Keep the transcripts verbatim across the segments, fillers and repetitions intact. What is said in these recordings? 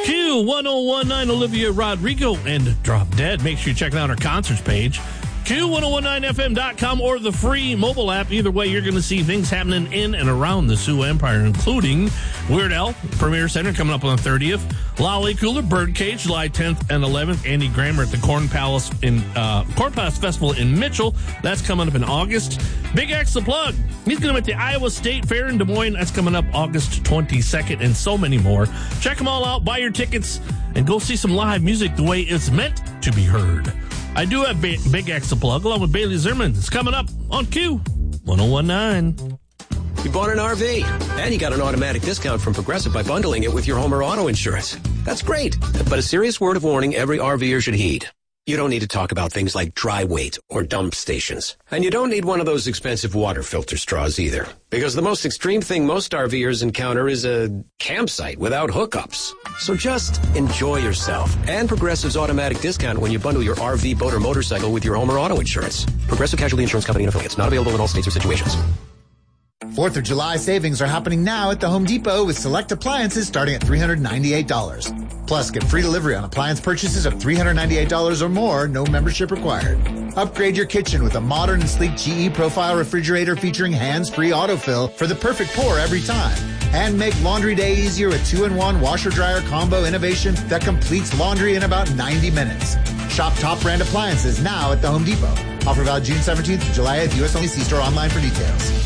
Q one oh one nine Olivia Rodrigo and Drop Dead. Make sure you check out our concerts page. Q ten nineteen F M dot com or the free mobile app. Either way, you're going to see things happening in and around the Sioux Empire, including Weird Al Premier Center coming up on the thirtieth, Lolly Cooler, Birdcage, July tenth and eleventh, Andy Grammer at the Corn Palace in uh, Corn Palace Festival in Mitchell. That's coming up in August. Big X the Plug. He's going to be at the Iowa State Fair in Des Moines. That's coming up August twenty-second, and so many more. Check them all out. Buy your tickets and go see some live music the way it's meant to be heard. I do have ba- Big X to plug, along with Bailey Zimmerman. It's coming up on Q ten nineteen. You bought an R V, and you got an automatic discount from Progressive by bundling it with your home or auto insurance. That's great, but a serious word of warning every RVer should heed. You don't need to talk about things like dry weight or dump stations. And you don't need one of those expensive water filter straws either. Because the most extreme thing most RVers encounter is a campsite without hookups. So just enjoy yourself and Progressive's automatic discount when you bundle your R V, boat, or motorcycle with your home or auto insurance. Progressive Casualty Insurance Company and affiliates. Not available in all states or situations. fourth of July savings are happening now at the Home Depot with select appliances starting at three hundred ninety-eight dollars. Plus, get free delivery on appliance purchases of three hundred ninety-eight dollars or more, no membership required. Upgrade your kitchen with a modern and sleek G E Profile refrigerator featuring hands-free autofill for the perfect pour every time. And make laundry day easier with two in one washer-dryer combo innovation that completes laundry in about ninety minutes. Shop top brand appliances now at the Home Depot. Offer valid June seventeenth to July eighth. U S only. See store online for details.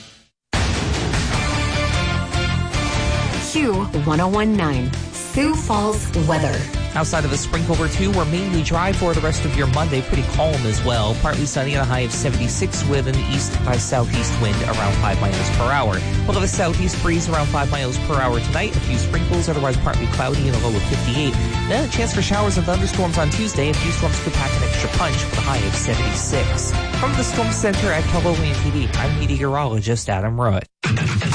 Q ten nineteen, Sioux Falls weather. Outside of a sprinkle or two, we're mainly dry for the rest of your Monday. Pretty calm as well. Partly sunny and a high of seventy-six with an east by southeast wind around five miles per hour. We'll have a southeast breeze around five miles per hour tonight. A few sprinkles, otherwise partly cloudy and a low of fifty-eight. Then a chance for showers and thunderstorms on Tuesday. A few storms could pack an extra punch with a high of seventy-six. From the Storm Center at Cabo Land T V, I'm meteorologist Adam Rutt.